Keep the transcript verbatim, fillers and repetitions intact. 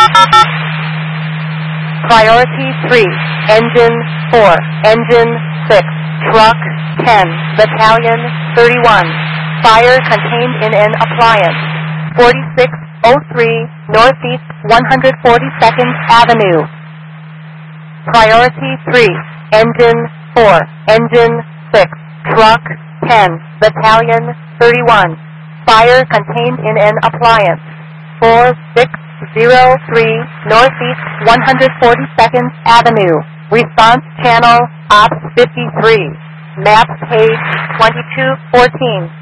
Priority three, Engine four, Engine six, Truck ten, Battalion thirty-one. Fire contained in an appliance. forty-six oh three Northeast one hundred forty-second Avenue. Priority three, Engine four, Engine six, Truck ten, Battalion thirty-one. Fire contained in an appliance. four six oh three Northeast one hundred forty-second Avenue. Response channel, Ops fifty-three. Map page twenty-two fourteen.